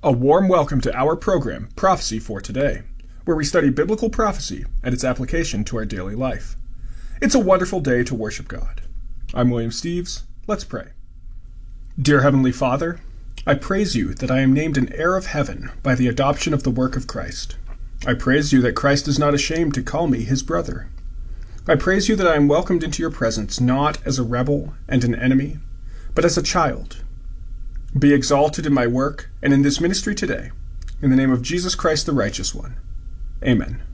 A warm welcome to our program, Prophecy for Today, where we study biblical prophecy and its application to our daily life. It's a wonderful day to worship God. I'm William Steves. Let's pray. Dear Heavenly Father, I praise you that I am named an heir of heaven by the adoption of the work of Christ. I praise you that Christ is not ashamed to call me his brother. I praise you that I am welcomed into your presence not as a rebel and an enemy, but as a child. Be exalted in my work and in this ministry today. In the name of Jesus Christ, the righteous one. Amen.